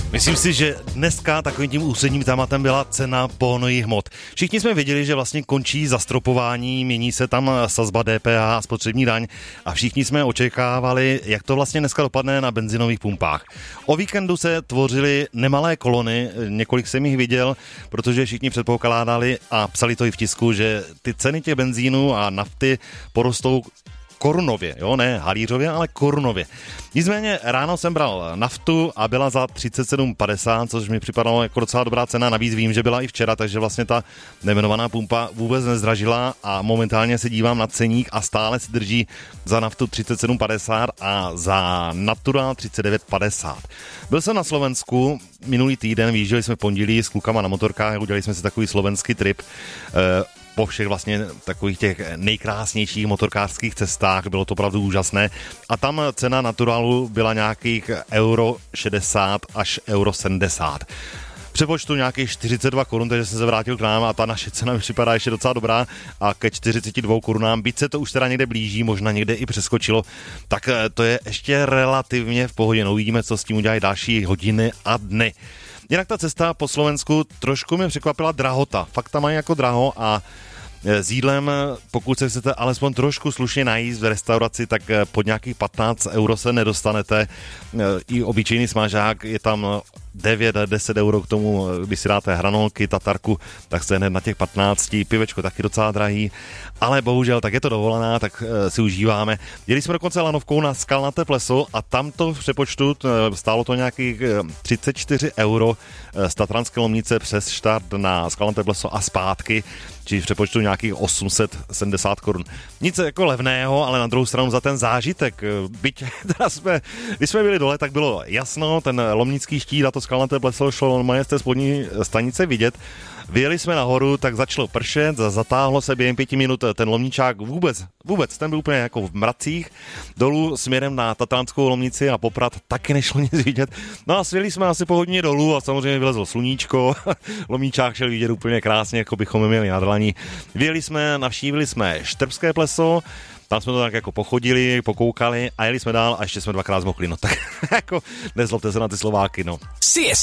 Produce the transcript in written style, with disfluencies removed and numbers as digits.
Myslím si, že dneska takovým tím ústředním tématem byla cena pohonných hmot. Všichni jsme věděli, že vlastně končí zastropování, mění se tam sazba DPH a spotřební daň a všichni jsme očekávali, jak to vlastně dneska dopadne na benzinových pumpách. O víkendu se tvořily nemalé kolony, několik jsem jich viděl, protože všichni předpokládali a psali to i v tisku, že ty ceny těch benzínů a nafty porostou korunově, jo, ne halířově, ale korunově. Nicméně ráno jsem bral naftu a byla za 37,50, což mi připadalo jako docela dobrá cena, navíc vím, že byla i včera, takže vlastně ta nejmenovaná pumpa vůbec nezdražila a momentálně se dívám na ceník a stále se drží za naftu 37,50 a za natural 39,50. Byl jsem na Slovensku minulý týden, vyjížděli jsme v pondělí s klukama na motorkách, udělali jsme si takový slovenský trip, po všech vlastně takových těch nejkrásnějších motorkářských cestách, bylo to opravdu úžasné a tam cena naturalu byla nějakých euro 60 až euro 70. Přepočtu nějakých 42 korun, takže jsem se vrátil k nám a ta naše cena mi připadá ještě docela dobrá a ke 42 korunám, byť se to už teda někde blíží, možná někde i přeskočilo, tak to je ještě relativně v pohodě. No, uvidíme, co s tím udělají další hodiny a dny. Jinak ta cesta po Slovensku trošku mě překvapila drahota. Fakt tam mají jako draho a s jídlem, pokud se chcete alespoň trošku slušně najíst v restauraci, tak pod nějakých 15 euro se nedostanete. I obyčejný smažák je tam 9-10 euro k tomu, když si dáte hranolky, tatarku, tak jste hned na těch 15, pivečko taky docela drahý, ale bohužel tak je to dovolená, tak si užíváme. Jeli jsme dokonce lanovkou na Skalnaté pleso a tam to v přepočtu stálo to nějakých 34 euro z Tatranské Lomnice přes štart na Skalnaté pleso a zpátky, či v přepočtu nějakých 870 korun. Nic jako levného, ale na druhou stranu za ten zážitek, byť teda když jsme byli dole, tak bylo jasno, ten lomnický štít a to Skalnaté pleso šlo normálně z té spodní stanice vidět. Vyjeli jsme nahoru, tak začalo pršet, zatáhlo se během 5 minut ten lomničák vůbec, ten byl úplně jako v mracích, dolů směrem na Tatranskou Lomnici a Poprad taky nešlo nic vidět. No a svěli jsme asi po hodině dolů a samozřejmě vylezlo sluníčko, lomničák šel vidět úplně krásně, jako bychom měli na dlaní. Vyjeli jsme, navštívili jsme Štrbské pleso, tam jsme to tak jako pochodili, pokoukali a jeli jsme dál a ještě jsme 2krát zmokli, no tak jako nezlobte se na ty Slováky, no.